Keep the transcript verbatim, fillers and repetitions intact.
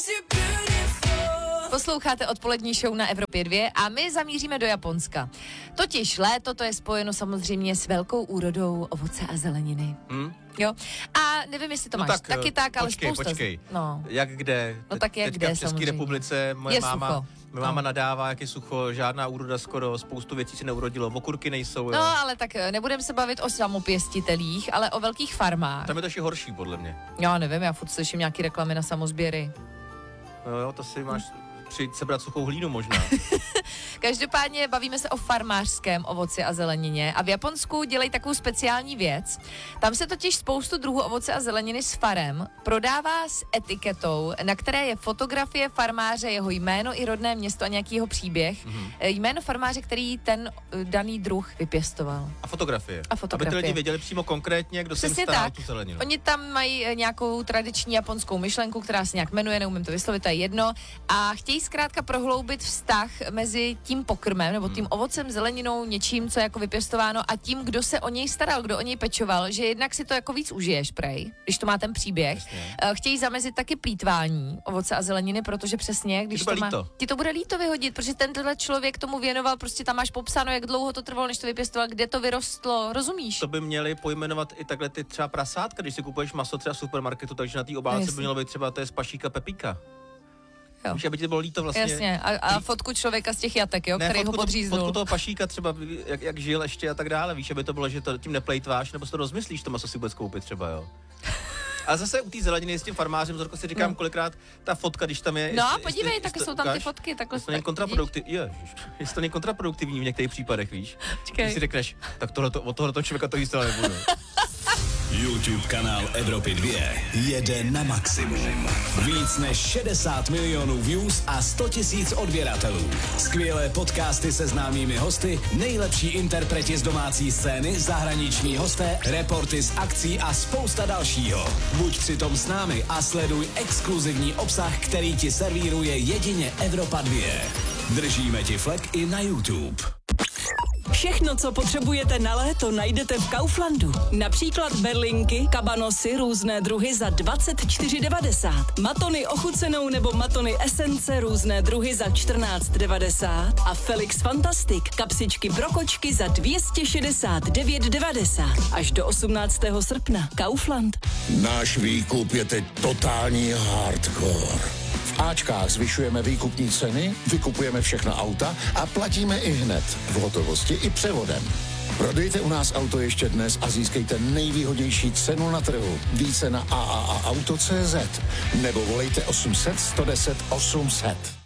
Posloucháte odpolední show na Evropě dva a my zamíříme do Japonska. Totiž léto to je spojeno samozřejmě s velkou úrodou ovoce a zeleniny. Hmm? Jo? A nevím, jestli to no máš tak, taky tak, ale počkej, spousta... počkej. No. Jak kde? No tak jak Teďka kde, v České samozřejmě. republice moje je máma... sucho. Moje máma no. nadává, jak je sucho, žádná úroda skoro, spoustu věcí se neurodilo, okurky nejsou. Jo. No, ale tak nebudeme se bavit o samopěstitelích, ale o velkých farmách. Tam je to ještě horší, podle mě. Já nevím, já furt slyším nějaký reklamy na samozběry. No jo, to si máš přijít sebrat suchou hlínu možná. Každopádně bavíme se o farmářském ovoci a zelenině a v Japonsku dělají takovou speciální věc. Tam se totiž spoustu druhů ovoce a zeleniny s farem prodává s etiketou, na které je fotografie farmáře, jeho jméno i rodné město a nějaký jeho příběh. Mm-hmm. Jméno farmáře, který ten daný druh vypěstoval. A fotografie. A fotografie. Aby ty lidi věděli přímo konkrétně, kdo se jim stará tu zeleninu. Oni tam mají nějakou tradiční japonskou myšlenku, která se nějak jmenuje, neumím to vyslovit, to je jedno. A chtějí zkrátka prohloubit vztah mezi tím pokrmem, nebo tím ovocem, zeleninou, něčím, co je jako vypěstováno a tím, kdo se o něj staral, kdo o něj pečoval, že jednak si to jako víc užiješ, prej, když to má ten příběh. Jasně. Chtějí zamezit taky plýtvání ovoce a zeleniny, protože přesně, když to, to má, ti to bude líto vyhodit, protože tenhle člověk tomu věnoval, prostě tam máš popsáno, jak dlouho to trvalo, než to vypěstoval, kde to vyrostlo, rozumíš? To by měli pojmenovat i takhle ty třeba prasátka, když si kupuješ maso třeba v supermarketu, takže na té obálce no, by mělo být třeba to je z pašíka Pepíka. Jo. Víš, aby ti bylo líto vlastně. Jasně, a, a fotku člověka z těch jatek, jo, ne, který ho podříznul. Fotku toho pašíka třeba, jak, jak žil ještě a tak dále, víš, aby to bylo, že to tím neplejtváš, nebo si to rozmyslíš, to maso si vůbec koupit třeba, jo. A zase u té zeleniny s tím farmářem, Zorko, si říkám, no. kolikrát ta fotka, když tam je... No, jestli, podívej, jestli, tak jestli jsou tam ty fotky, takhle... Jestli to není kontraproduktivní, jestli to není kontraproduktivní v některých případech, víš. Čekaj. Když si řekneš, tak tohleto, od tohoto člověka to jíst nebudu. YouTube kanál Evropy dva jede na maximum. Víc než šedesát milionů views a sto tisíc odběratelů. Skvělé podcasty se známými hosty, nejlepší interpreti z domácí scény, zahraniční hosté, reporty z akcí a spousta dalšího. Buď přitom s námi a sleduj exkluzivní obsah, který ti servíruje jedině Evropa dva. Držíme ti flek i na YouTube. Všechno, co potřebujete na léto, najdete v Kauflandu. Například berlinky, kabanosy, různé druhy za dvacet čtyři devadesát. Matony ochucenou nebo matony esence, různé druhy za čtrnáct devadesát. A Felix Fantastic, kapsičky pro kočky za dvě stě šedesát devět devadesát. Až do osmnáctého srpna. Kaufland. Náš výkup je teď totální hardcore. V Ačkách zvyšujeme výkupní ceny, vykupujeme všechna auta a platíme i hned v hotovosti i převodem. Prodejte u nás auto ještě dnes a získejte nejvýhodnější cenu na trhu. Více na a a a auto tečka cé zet nebo volejte osm set sto deset osm set.